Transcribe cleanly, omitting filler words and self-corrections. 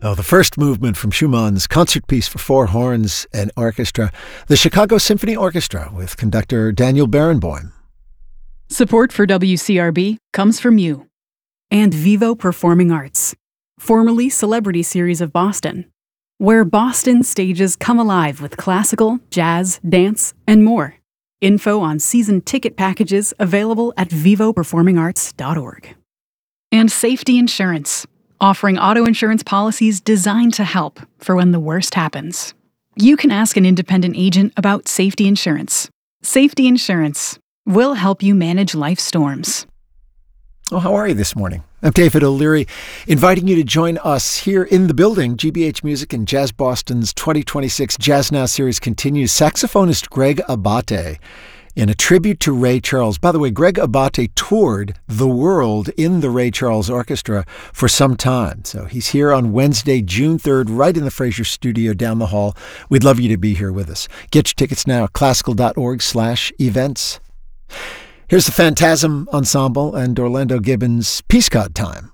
Oh, the first movement from Schumann's concert piece for four horns and orchestra, the Chicago Symphony Orchestra with conductor Daniel Barenboim. Support for WCRB comes from you. And Vivo Performing Arts, formerly Celebrity Series of Boston, where Boston stages come alive with classical, jazz, dance, and more. Info on season ticket packages available at vivoperformingarts.org. And Safety Insurance, offering auto insurance policies designed to help for when the worst happens. You can ask an independent agent about safety insurance. Safety Insurance will help you manage life storms. Oh, how are you this morning? I'm David O'Leary, inviting you to join us here in the building. GBH Music and Jazz Boston's 2026 Jazz Now series continues. Saxophonist Greg Abate in a tribute to Ray Charles. By the way, Greg Abate toured the world in the Ray Charles Orchestra for some time. So he's here on Wednesday, June 3rd, right in the Fraser studio down the hall. We'd love you to be here with us. Get your tickets now at classical.org/events. Here's the Phantasm Ensemble and Orlando Gibbons' Peace God Time.